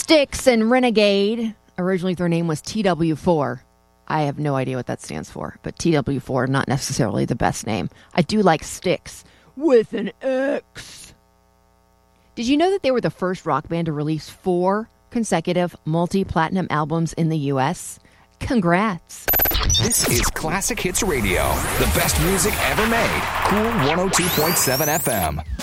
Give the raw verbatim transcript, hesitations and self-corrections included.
Styx and Renegade. Originally, their name was T W four. I have no idea what that stands for, but T W four, not necessarily the best name. I do like Styx with an X. Did you know that they were the first rock band to release four consecutive multi-platinum albums in the U S? Congrats. This is Classic Hits Radio, the best music ever made. Cool one oh two point seven F M.